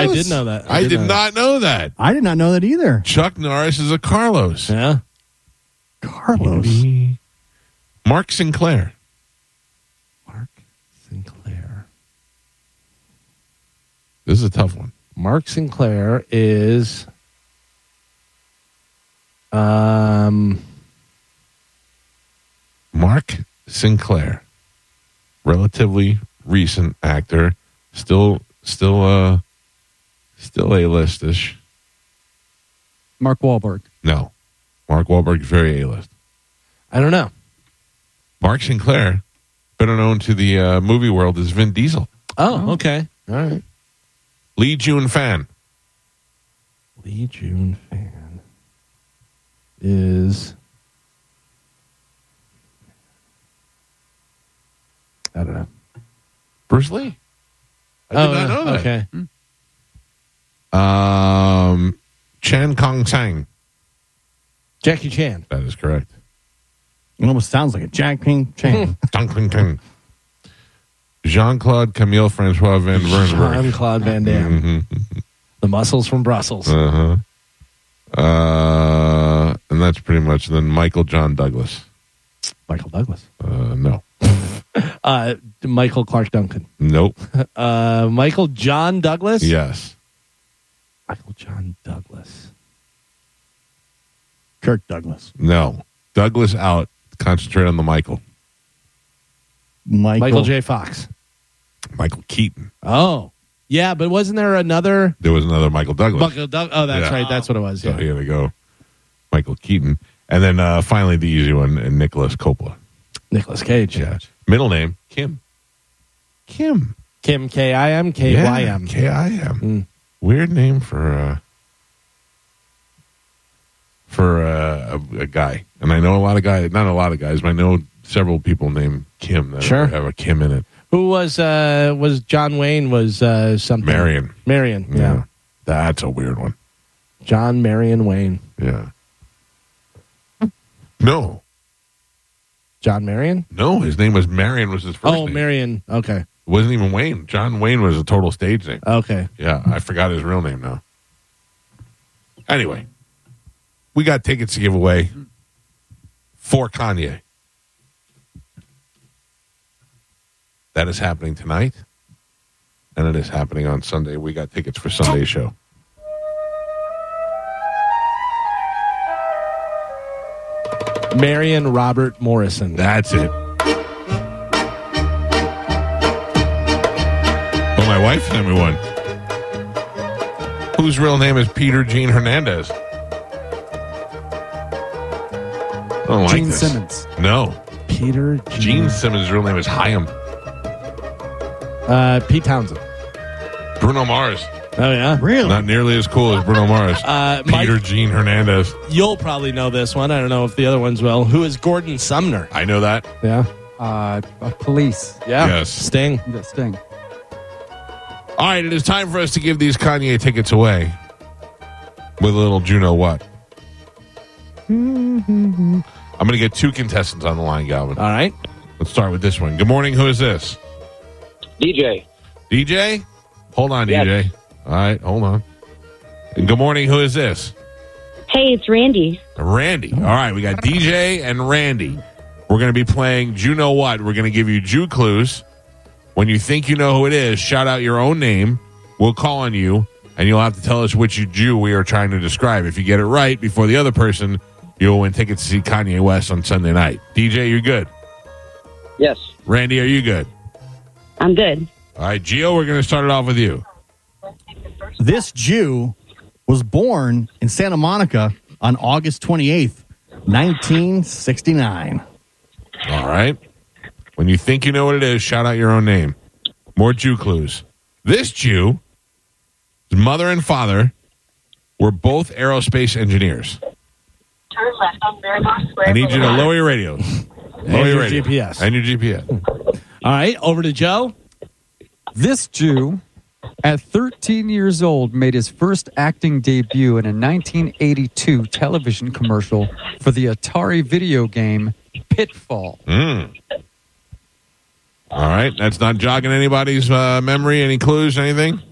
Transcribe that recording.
I did know that. I did not know that. I did not know that either. Chuck Norris is a Carlos. Yeah. Carlos. Mark Sinclair. Mark Sinclair. This is a tough one. Mark Sinclair is Mark Sinclair. Relatively recent actor. Still A-listish. Mark Wahlberg. No. Mark Wahlberg is very A-list. I don't know. Mark Sinclair, better known to the movie world as Vin Diesel. Oh, okay. All right. Lee Jun Fan. Lee Jun Fan is I don't know. Bruce Lee. I did not know that. Okay. Chan Kong Sang. Jackie Chan. That is correct. It almost sounds like a Jack King Chan. Jean-Claude Camille Francois Van Vernberg. Jean-Claude Van Damme. Mm-hmm. The muscles from Brussels. And that's pretty much then Michael John Douglas. Michael Douglas. No. Michael Clark Duncan. Nope. Michael John Douglas? Yes. Michael John Douglas. Kirk Douglas. No. Douglas out. Concentrate on the Michael. Michael J. Fox. Michael Keaton. Oh. Yeah, but wasn't there another? There was another Michael Douglas. Oh, that's right. That's what it was. So Yeah. here we go. Michael Keaton. And then finally the easy one, Nicholas Coppola. Nicolas Cage. Yeah. Middle name, Kim. Kim. Kim, K-I-M, K-Y-M. Yeah, K-I-M. Weird name for a guy. And I know a lot of guys, not a lot of guys, but I know several people named Kim that have a Kim in it. Who was John Wayne was something? Marion. Yeah. That's a weird one. John Marion Wayne. Yeah. No. John Marion? No, his name was Marion was his first name. Oh, Marion. Okay. It wasn't even Wayne. John Wayne was a total stage name. Okay. Yeah, I forgot his real name now. Anyway, we got tickets to give away for Kanye. That is happening tonight, and it is happening on Sunday. We got tickets for Sunday's show. Marion Robert Morrison. That's it. Well, my wife sent me one. Whose real name is Peter Gene Hernandez? I don't like Gene this. Simmons. No. Peter Gene Simmons' real name is Chaim. Pete Townsend. Bruno Mars. Oh, yeah? Really? Not nearly as cool as Bruno Mars. Peter Mike, Gene Hernandez. you'll probably know this one. I don't know if the other ones will. Who is Gordon Sumner? I know that. Yeah. Police. Yeah. Yes. Sting. The Sting. All right, it is time for us to give these Kanye tickets away with a little Juno what? I'm going to get two contestants on the line, Galvin. All right. Let's start with this one. Good morning. Who is this? DJ. DJ? Hold on, Yes. DJ. All right, hold on. And good morning. Who is this? Hey, it's Randy. Randy. All right, we got DJ and Randy. We're going to be playing Jew Know What. We're going to give you Jew clues. When you think you know who it is, shout out your own name. We'll call on you, and you'll have to tell us which Jew we are trying to describe. If you get it right before the other person, you'll win tickets to see Kanye West on Sunday night. DJ, you're good? Yes. Randy, are you good? I'm good. All right, Gio, we're going to start it off with you. This Jew was born in Santa Monica on August 28th, 1969. All right. When you think you know what it is, shout out your own name. More Jew clues. This Jew, his mother and father, were both aerospace engineers. Turn left on Miramar Square. I need you to lower your radio. Lower your radio. GPS. And your GPS. All right. Over to Joe. This Jew, at 13 years old, made his first acting debut in a 1982 television commercial for the Atari video game Pitfall. All right. That's not jogging anybody's memory. Any clues, anything?